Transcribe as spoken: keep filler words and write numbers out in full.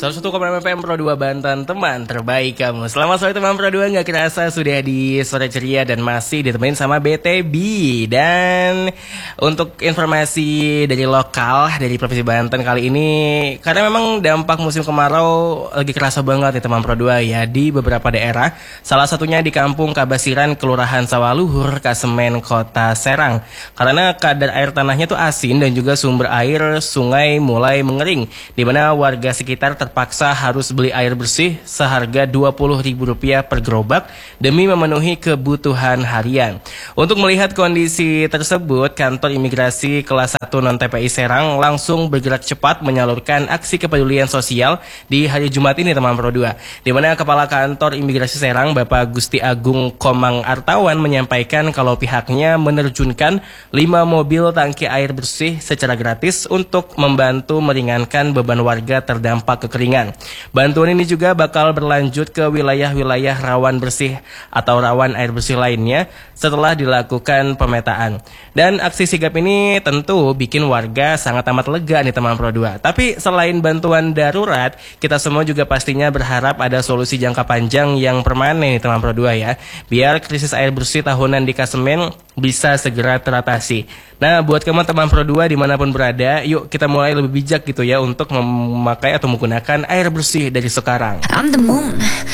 seratus satu koma enam F M Pro dua Banten, teman terbaik kamu. Selamat sore teman Pro dua, gak kerasa sudah di sore ceria dan masih ditemenin sama B T B. Dan untuk informasi dari lokal, dari Provinsi Banten kali ini, karena memang dampak musim kemarau lagi kerasa banget nih teman Pro dua ya, di beberapa daerah. Salah satunya di Kampung Kabasiran, Kelurahan Sawaluhur, Kasemen, Kota Serang. Karena kadar air tanahnya tuh asin dan juga sumber air sungai mulai mengering, di mana warga sekitar terpaksa harus beli air bersih seharga dua puluh ribu rupiah per gerobak demi memenuhi kebutuhan harian. Untuk melihat kondisi tersebut, kantor imigrasi kelas satu non T P I Serang langsung bergerak cepat menyalurkan aksi kepedulian sosial di hari Jumat ini teman Pro dua, di mana Kepala Kantor Imigrasi Serang Bapak Gusti Agung Komang Artawan menyampaikan kalau pihaknya menerjunkan lima mobil tangki air bersih secara gratis untuk membantu meringankan beban warga terdampak kekeringan. Bantuan ini juga bakal berlanjut ke wilayah-wilayah rawan bersih atau rawan air bersih lainnya setelah dilakukan pemetaan. Dan aksi sigap ini tentu bikin warga sangat amat lega nih teman Pro dua. Tapi selain bantuan darurat, kita semua juga pastinya berharap ada solusi jangka panjang yang permanen nih teman Pro dua ya, biar krisis air bersih tahunan di Kasemen bisa segera teratasi. Nah, buat kamu teman Pro dua dimanapun berada, yuk kita mulai lebih bijak gitu ya untuk memakai atau menggunakan air bersih dari sekarang. I'm the moon.